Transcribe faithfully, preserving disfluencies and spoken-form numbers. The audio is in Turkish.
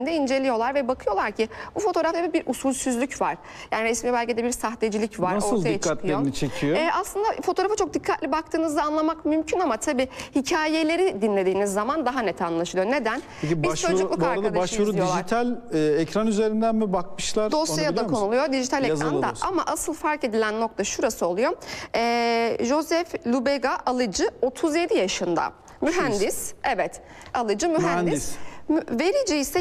de inceliyorlar ve bakıyorlar ki bu fotoğrafta bir usulsüzlük var. Yani resmi belgede bir sahtecilik var. Nasıl ortaya dikkatlerini çıkıyor. çekiyor? Ee, aslında fotoğrafa çok dikkatli baktığınızda anlamak mümkün ama tabii hikayeleri dinlediğiniz zaman daha net anlaşılıyor. Neden? Peki Biz başvuru, çocukluk bu arada arkadaşıyız başvuru diyorlar. dijital e, ekran üzerinden mi bakmışlar? Dosyaya da konuluyor dijital Yazılı ekranda dosya. ama asıl fark edilen nokta şurası oluyor. Ee, Joseph Lubega alıcı otuz yedi yaşında. Mühendis. Evet. Alıcı mühendis. Mühendis. Verici ise